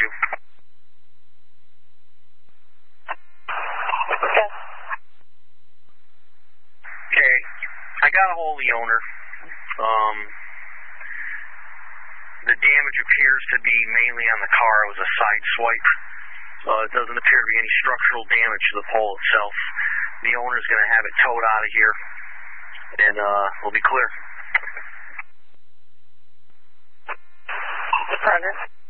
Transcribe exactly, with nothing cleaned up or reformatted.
you. Okay. Okay. I got a hold of the owner. Um, the damage appears to be mainly on the car. It was a side swipe. Uh, it doesn't appear to be any structural damage to the pole itself. The owner's going to have it towed out of here, and uh, we'll be clear. Roger.